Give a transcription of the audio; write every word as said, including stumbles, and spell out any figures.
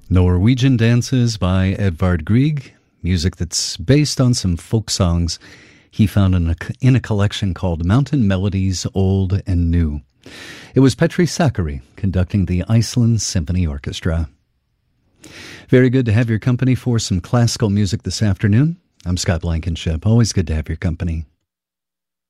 Norwegian Dances by Edvard Grieg, music that's based on some folk songs he found in a, in a collection called Mountain Melodies Old and New. It was Petri Sakari conducting the Iceland Symphony Orchestra. Very good to have your company for some classical music this afternoon. I'm Scott Blankenship. Always good to have your company.